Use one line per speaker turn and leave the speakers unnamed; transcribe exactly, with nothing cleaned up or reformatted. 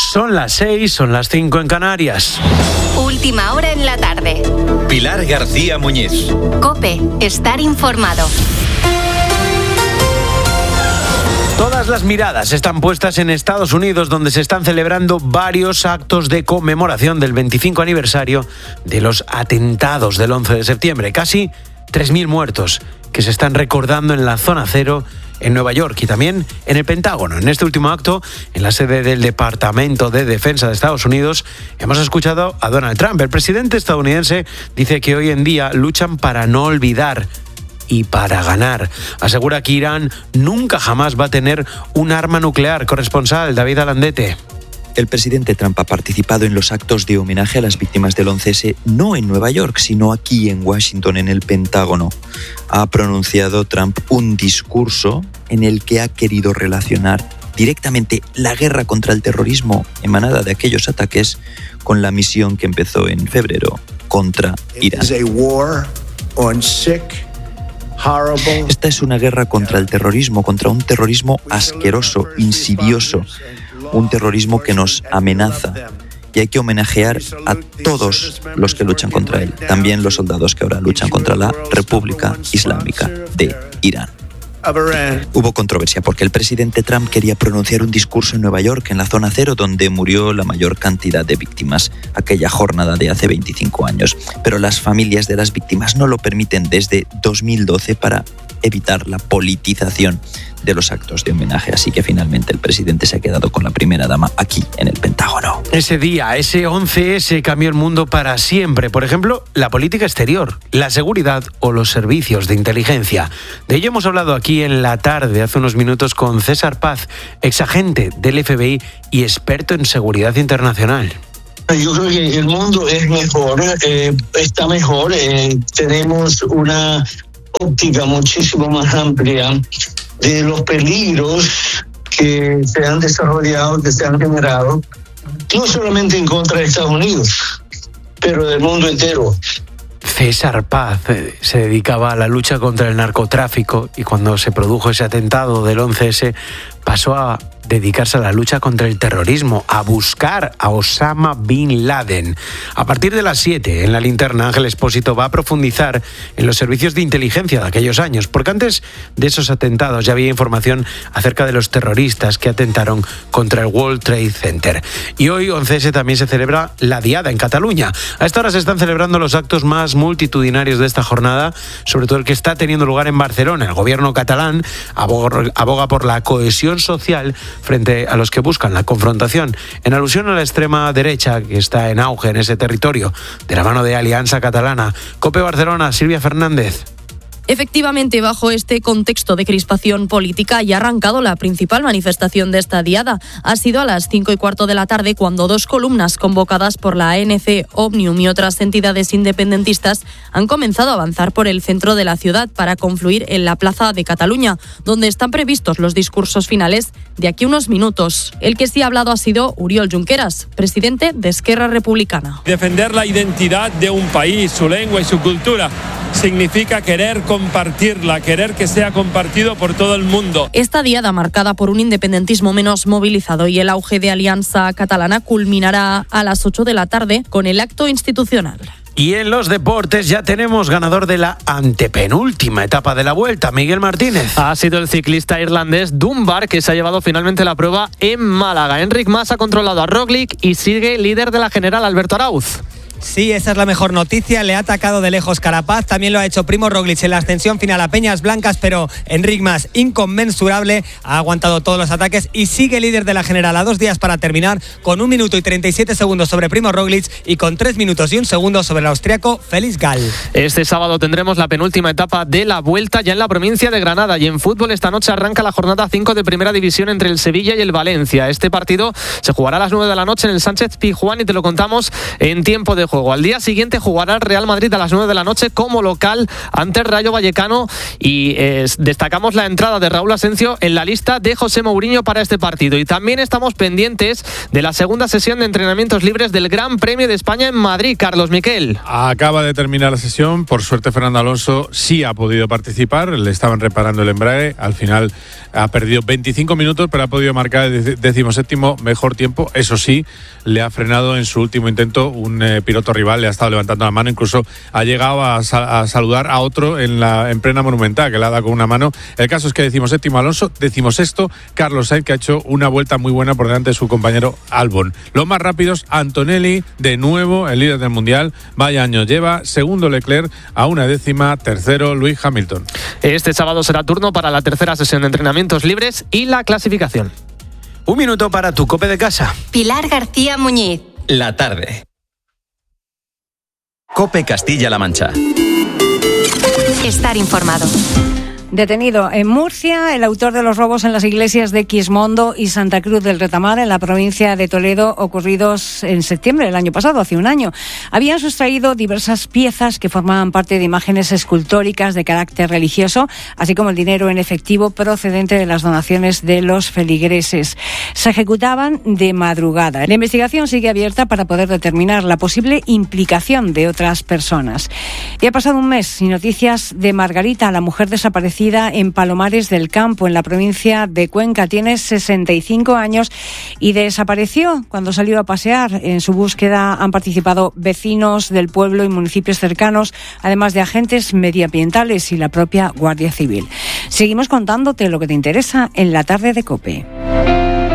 Son las seis, son las cinco en Canarias.
Última hora en la tarde.
Pilar García Muñiz.
COPE, estar informado.
Todas las miradas están puestas en Estados Unidos, donde se están celebrando varios actos de conmemoración del veinticinco aniversario de los atentados del once de septiembre. Casi tres mil muertos que se están recordando en la zona cero en Nueva York y también en el Pentágono. En este último acto, en la sede del Departamento de Defensa de Estados Unidos, hemos escuchado a Donald Trump. El presidente estadounidense dice que hoy en día luchan para no olvidar y para ganar. Asegura que Irán nunca jamás va a tener un arma nuclear. Corresponsal David Alandete.
El presidente Trump ha participado en los actos de homenaje a las víctimas del once ese, no en Nueva York, sino aquí en Washington, en el Pentágono. Ha pronunciado Trump un discurso en el que ha querido relacionar directamente la guerra contra el terrorismo emanada de aquellos ataques con la misión que empezó en febrero contra Irán. Esta es una guerra contra el terrorismo, contra un terrorismo asqueroso, insidioso, un terrorismo que nos amenaza. Y hay que homenajear a todos los que luchan contra él, también los soldados que ahora luchan contra la República Islámica de Irán. Hubo controversia porque el presidente Trump quería pronunciar un discurso en Nueva York, en la zona cero, donde murió la mayor cantidad de víctimas aquella jornada de hace veinticinco años. Pero las familias de las víctimas no lo permiten desde dos mil doce para evitar la politización de los actos de homenaje. Así que finalmente el presidente se ha quedado con la primera dama aquí en el Pentágono.
Ese día, ese once ese cambió el mundo para siempre. Por ejemplo, la política exterior, la seguridad o los servicios de inteligencia. De ello hemos hablado aquí en la tarde, hace unos minutos, con César Paz, exagente del F B I y experto en seguridad internacional.
Yo creo que el mundo es mejor, eh, está mejor, eh, tenemos una óptica muchísimo más amplia de los peligros que se han desarrollado, que se han generado, no solamente en contra de Estados Unidos, pero del mundo entero.
César Paz se dedicaba a la lucha contra el narcotráfico y cuando se produjo ese atentado del once ese pasó a dedicarse a la lucha contra el terrorismo, a buscar a Osama Bin Laden. A partir de las siete, en la linterna, Ángel Expósito va a profundizar en los servicios de inteligencia de aquellos años, porque antes de esos atentados ya había información acerca de los terroristas que atentaron contra el World Trade Center. Y hoy, once ese, también se celebra la Diada en Cataluña. A esta hora se están celebrando los actos más multitudinarios de esta jornada, sobre todo el que está teniendo lugar en Barcelona. El gobierno catalán aboga, aboga por la cohesión social frente a los que buscan la confrontación, en alusión a la extrema derecha que está en auge en ese territorio, de la mano de Alianza Catalana. COPE Barcelona, Silvia Fernández.
Efectivamente, bajo este contexto de crispación política ya ha arrancado la principal manifestación de esta diada. Ha sido a las cinco y cuarto de la tarde cuando dos columnas convocadas por la A N C, Òmnium y otras entidades independentistas han comenzado a avanzar por el centro de la ciudad para confluir en la Plaza de Cataluña, donde están previstos los discursos finales de aquí a unos minutos. El que sí ha hablado ha sido Oriol Junqueras, presidente de Esquerra Republicana.
Defender la identidad de un país, su lengua y su cultura, significa querer compartirla, querer que sea compartido por todo el mundo.
Esta diada, marcada por un independentismo menos movilizado y el auge de Alianza Catalana, culminará a las ocho de la tarde con el acto institucional.
Y en los deportes ya tenemos ganador de la antepenúltima etapa de la Vuelta, Miguel Martínez.
Ha sido el ciclista irlandés Dunbar, que se ha llevado finalmente la prueba en Málaga. Enric Mas ha controlado a Roglic y sigue líder de la general, Alberto Arauz.
Sí, esa es la mejor noticia. Le ha atacado de lejos Carapaz. También lo ha hecho Primo Roglic en la ascensión final a Peñas Blancas, pero Enric Mas, inconmensurable, ha aguantado todos los ataques y sigue líder de la general a dos días para terminar, con un minuto y treinta y siete segundos sobre Primo Roglic y con tres minutos y un segundo sobre el austriaco Félix Gall.
Este sábado tendremos la penúltima etapa de la Vuelta ya en la provincia de Granada, y en fútbol esta noche arranca la jornada cinco de Primera División entre el Sevilla y el Valencia. Este partido se jugará a las nueve de la noche en el Sánchez Pizjuán y te lo contamos en tiempo de juego. Al día siguiente jugará el Real Madrid a las nueve de la noche como local ante el Rayo Vallecano y eh, destacamos la entrada de Raúl Asencio en la lista de José Mourinho para este partido. Y también estamos pendientes de la segunda sesión de entrenamientos libres del Gran Premio de España en Madrid. Carlos Miquel.
Acaba de terminar la sesión. Por suerte, Fernando Alonso sí ha podido participar. Le estaban reparando el embrague. Al final ha perdido veinticinco minutos, pero ha podido marcar el decimoséptimo mejor tiempo. Eso sí, le ha frenado en su último intento un eh, piloto rival. Le ha estado levantando la mano. Incluso ha llegado a, a saludar a otro en la en plena Monumental, que le ha dado con una mano. El caso es que decimoséptimo Alonso, decimosexto Carlos Sainz, que ha hecho una vuelta muy buena por delante de su compañero Albon. Los más rápidos, Antonelli, de nuevo el líder del Mundial. Vaya año lleva. Segundo Leclerc a una décima. Tercero Lewis Hamilton.
Este sábado será turno para la tercera sesión de entrenamientos libres y la clasificación.
Un minuto para tu Cope de casa.
Pilar García Muñiz.
La tarde. Cope Castilla-La Mancha.
Estar informado.
Detenido en Murcia el autor de los robos en las iglesias de Quismondo y Santa Cruz del Retamar, en la provincia de Toledo, ocurridos en septiembre del año pasado, hace un año. Habían sustraído diversas piezas que formaban parte de imágenes escultóricas de carácter religioso, así como el dinero en efectivo procedente de las donaciones de los feligreses. Se ejecutaban de madrugada. La investigación sigue abierta para poder determinar la posible implicación de otras personas. Y ha pasado un mes sin noticias de Margarita, la mujer desaparecida en Palomares del Campo, en la provincia de Cuenca. Tiene sesenta y cinco años y desapareció cuando salió a pasear. En su búsqueda han participado vecinos del pueblo y municipios cercanos, además de agentes medioambientales y la propia Guardia Civil. Seguimos contándote lo que te interesa en la tarde de COPE.